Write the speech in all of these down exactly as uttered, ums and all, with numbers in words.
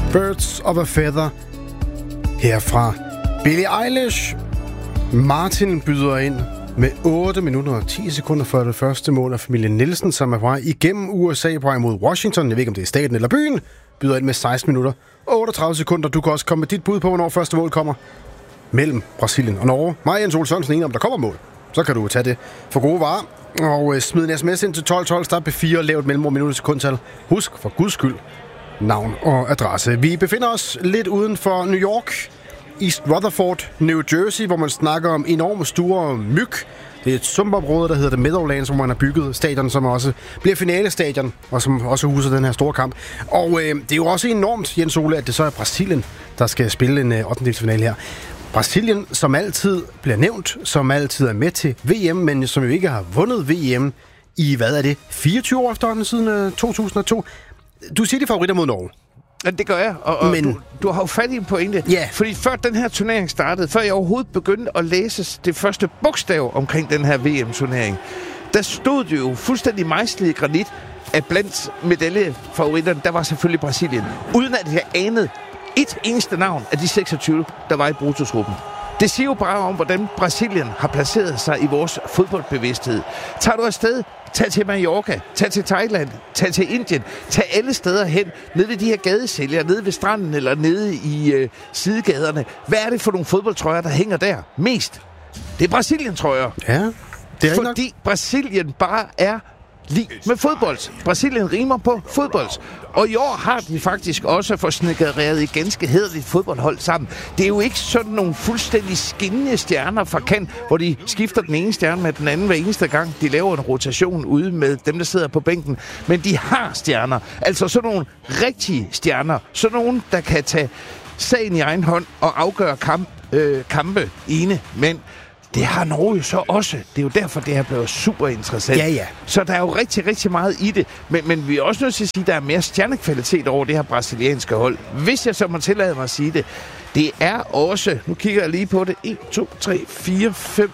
Birds of a Feather herfra Billie Eilish. Martin byder ind med otte minutter og ti sekunder for det første mål af familien Nielsen, som er på vej igennem U S A på vej mod Washington. Jeg ved ikke, om det er staten eller byen. Byder ind med seksten minutter og otteogtredive sekunder. Du kan også komme med dit bud på, hvornår første mål kommer mellem Brasilien og Norge. Mig, Jens Ole Sørensen, enig om der kommer mål. Så kan du tage det for gode varer og øh, smide en sms ind til tolv tolv, start på fire, lavt mellemrum minutter sekundtal. Husk for guds skyld navn og adresse. Vi befinder os lidt uden for New York, East Rutherford, New Jersey, hvor man snakker om enorme store myg. Det er et sumpområde, der hedder The Meadowlands, hvor man har bygget stadion, som også bliver finalestadion, og som også huser den her store kamp. Og øh, det er jo også enormt, Jens Ole, at det så er Brasilien, der skal spille en øh, ottendedelsfinale her. Brasilien, som altid bliver nævnt, som altid er med til V M, men som jo ikke har vundet V M i, hvad er det, fireogtyve år efterhånden siden øh, to tusind og to. Du siger de favoritter mod Norge. Ja, det gør jeg, og, og Men... du, du har jo fat i en pointe. Ja. Fordi før den her turnering startede, før jeg overhovedet begyndte at læse det første bogstav omkring den her V M-turnering, der stod det jo fuldstændig mejslet i granit, at blandt medaljefavoritterne, der var selvfølgelig Brasilien. Uden at jeg anede et eneste navn af de seksogtyve, der var i brutotruppen. Det siger jo bare om, hvordan Brasilien har placeret sig i vores fodboldbevidsthed. Tager du afsted, tag til Mallorca, tag til Thailand, tag til Indien, tag alle steder hen, nede ved de her gadesælgere, nede ved stranden eller nede i øh, sidegaderne. Hvad er det for nogle fodboldtrøjer, der hænger der mest? Det er Brasilien-trøjer. Ja, det er Fordi nok. Brasilien bare er lige med fodbold. Brasilien rimer på fodbold. Og i år har de faktisk også forsnedgeret et ganske hæderligt fodboldhold sammen. Det er jo ikke sådan nogle fuldstændig skinnende stjerner fra kant, hvor de skifter den ene stjerne med den anden hver eneste gang. De laver en rotation ude med dem, der sidder på bænken. Men de har stjerner. Altså sådan nogle rigtige stjerner. Sådan nogle, der kan tage sagen i egen hånd og afgøre kamp, øh, kampe ene mænd. Det har Norge jo så også. Det er jo derfor, det er blevet super interessant. Ja, ja. Så der er jo rigtig, rigtig meget i det. Men, men vi er også nødt til at sige, at der er mere stjernekvalitet over det her brasilianske hold. Hvis jeg så må tillade mig at sige det. Det er også, nu kigger jeg lige på det, en, to, tre, fire, fem...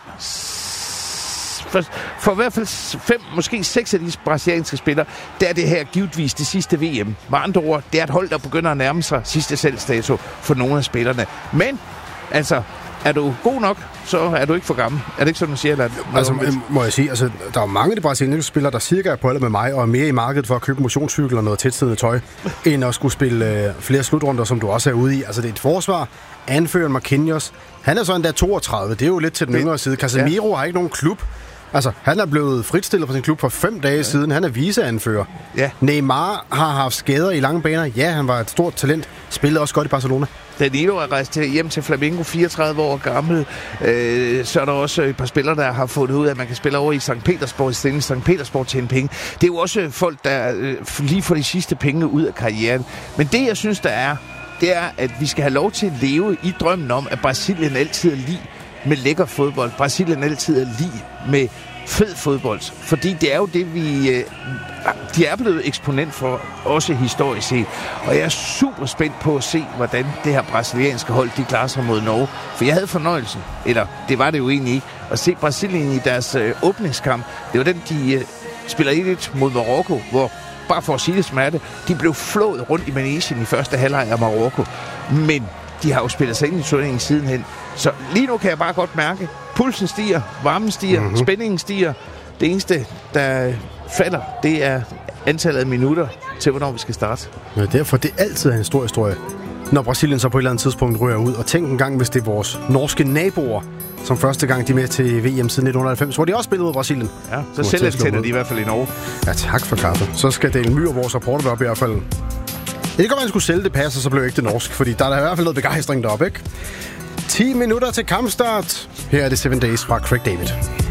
For, for i hvert fald fem, måske seks af de brasilianske spillere, der er det her givetvis det sidste V M. Med andre ord, det er et hold, der begynder at nærme sig sidste salgsdato for nogle af spillerne. Men, altså... Er du god nok, så er du ikke for gammel. Er det ikke sådan, du siger? Eller altså, må jeg sige, altså, der er mange af de brasilianske spillere, der cirka er på alder med mig, og er mere i markedet for at købe motionscykel og noget tætsiddende tøj, end at skulle spille øh, flere slutrunder, som du også er ude i. Altså, det er et forsvar. Anføreren Marquinhos, han er så endda toogtredive. Det er jo lidt til den det, yngre side. Casemiro ja. har ikke nogen klub. Altså, han er blevet fritstillet fra sin klub for fem dage ja. siden. Han er viceanfører. Ja. Neymar har haft skader i lange baner. Ja, han var et stort talent. Spillede også godt i Barcelona. Danilo er rejst hjem til Flamengo, fireogtredive år gammel. Øh, så er der også et par spillere, der har fundet ud af, at man kan spille over i Sankt Petersborg i stedet Sankt Petersborg tjene penge. Det er jo også folk, der øh, lige får de sidste penge ud af karrieren. Men det, jeg synes, der er, det er, at vi skal have lov til at leve i drømmen om, at Brasilien altid er lige med lækker fodbold. Brasilien altid er lige med fed fodbold. Fordi det er jo det, vi... Øh, de er blevet eksponent for, også historisk set. Og jeg er super spændt på at se, hvordan det her brasilianske hold, de klarer sig mod Norge. For jeg havde fornøjelsen, eller det var det jo egentlig ikke, at se Brasilien i deres øh, åbningskamp. Det var den, de øh, spiller et mod Marokko, hvor, bare for at sige det som er det, de blev flået rundt i Manesien i første halvleg af Marokko. Men de har jo spillet sig ind i turneringen sidenhen. Så lige nu kan jeg bare godt mærke, pulsen stiger, varmen stiger, mm-hmm. spændingen stiger. Det eneste, der falder, det er antallet af minutter til, hvornår vi skal starte. Ja, derfor det er altid en stor historie, når Brasilien så på et eller andet tidspunkt rører ud. Og tænk en gang, hvis det er vores norske naboer, som første gang de er med til V M siden nitten halvfems, hvor de også spillede mod Brasilien. Ja, så selv tænder de i hvert fald i Norge. Ja, tak for kaffe. Så skal Dale Myhr, vores reporter, op i hvert fald. Ja, det kan godt, man skulle sælge det pas, og så blev det ikke det norsk, fordi der er der i hvert fald noget begejstring deroppe, ikke? ti minutter til kampstart. Her er det Seven Days fra Craig David.